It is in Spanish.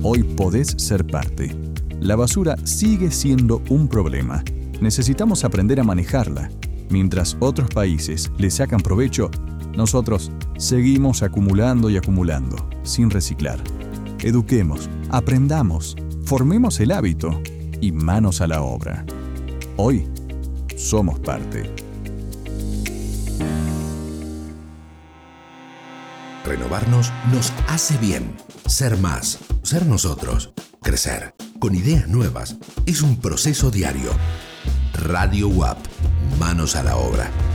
Hoy podés ser parte. La basura sigue siendo un problema. Necesitamos aprender a manejarla. Mientras otros países le sacan provecho, nosotros seguimos acumulando y acumulando, sin reciclar. Eduquemos, aprendamos, formemos el hábito y manos a la obra. Hoy somos parte. Renovarnos nos hace bien. Ser más, ser nosotros, crecer, con ideas nuevas, es un proceso diario. Radio UAP, manos a la obra.